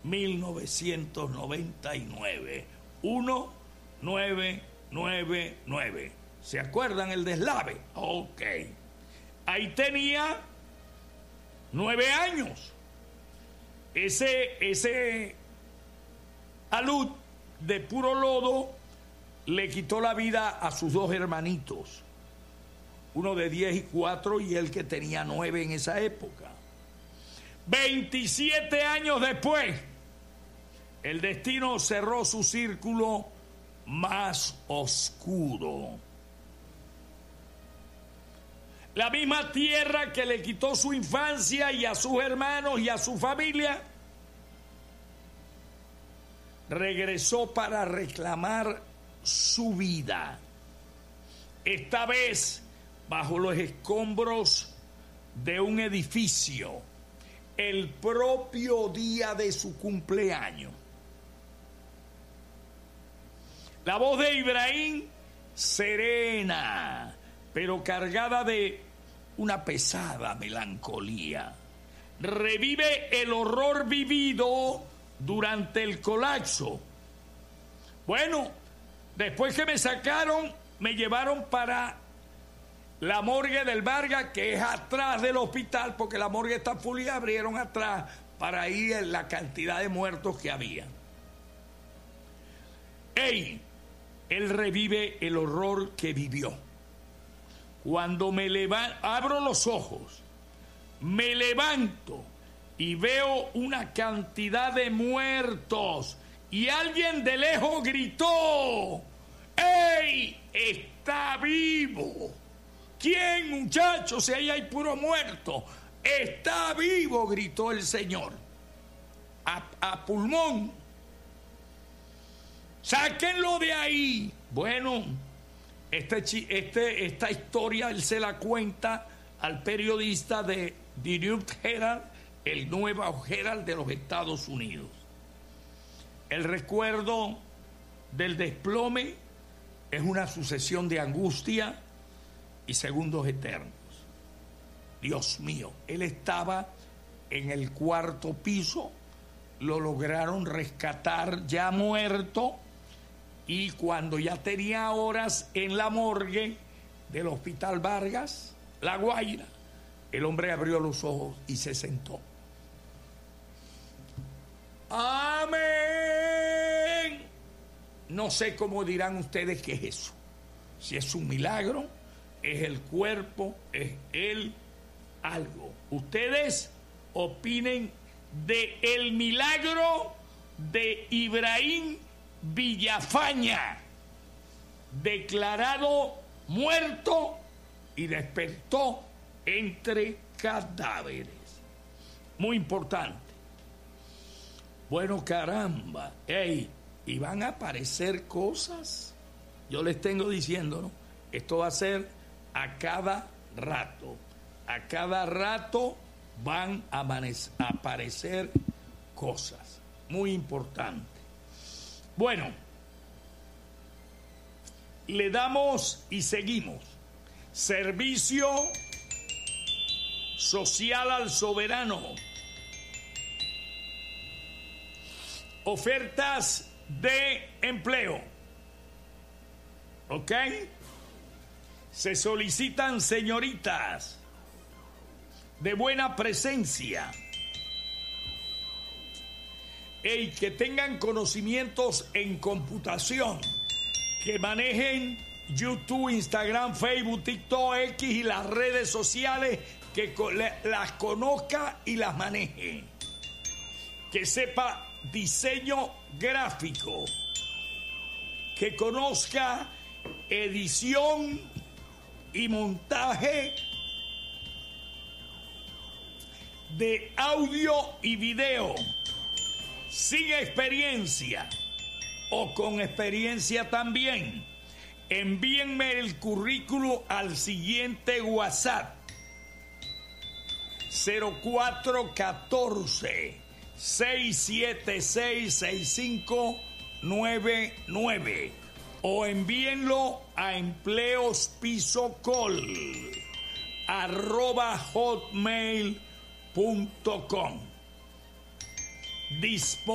1999. 1999. ¿Se acuerdan el deslave? Ok. Ahí tenía 9 años. Ese alud de puro lodo le quitó la vida a sus 2 hermanitos. Uno de 10 y 4 y el que tenía 9 en esa época. 27 años después, el destino cerró su círculo más oscuro. La misma tierra que le quitó su infancia y a sus hermanos y a su familia, regresó para reclamar su vida. Esta vez bajo los escombros de un edificio, el propio día de su cumpleaños. La voz de Ibrahim, serena, pero cargada de una pesada melancolía, revive el horror vivido durante el colapso. Bueno, después que me sacaron, me llevaron para la morgue del Vargas, que es atrás del hospital, porque la morgue está full y abrieron atrás para ir en la cantidad de muertos que había. Él revive el horror que vivió. Cuando me abro los ojos, me levanto y veo una cantidad de muertos y alguien de lejos gritó: ¡Ey! ¡Está vivo! ¿Quién, muchachos? Si ahí hay puro muerto. ¡Está vivo!, gritó el señor. A pulmón. ¡Sáquenlo de ahí! Bueno, esta historia él se la cuenta al periodista de The New Herald, el Nuevo Herald de los Estados Unidos. El recuerdo del desplome es una sucesión de angustia y segundos eternos. Dios mío, él estaba en el 4º piso, lo lograron rescatar ya muerto, y cuando ya tenía horas en la morgue del Hospital Vargas, La Guaira, el hombre abrió los ojos y se sentó. ¡Amén! No sé cómo dirán ustedes qué es eso. Si es un milagro, es el cuerpo, es él, algo. Ustedes opinen de el milagro de Ibrahim Villafaña, declarado muerto y despertó entre cadáveres. Muy importante. Bueno, caramba, y van a aparecer cosas. Yo les tengo diciendo, ¿no? Esto va a ser a cada rato. A cada rato van a aparecer cosas. Muy importante. Bueno, le damos y seguimos. Servicio social al soberano. Ofertas de empleo. ¿Ok? Se solicitan señoritas de buena presencia. Que tengan conocimientos en computación, que manejen YouTube, Instagram, Facebook, TikTok, X y las redes sociales, que las conozca y las maneje, que sepa diseño gráfico, que conozca edición y montaje de audio y video, sin experiencia o con experiencia también. Envíenme el currículo al siguiente WhatsApp: 0414 676-6599, o envíenlo a empleospisocol@hotmail.com.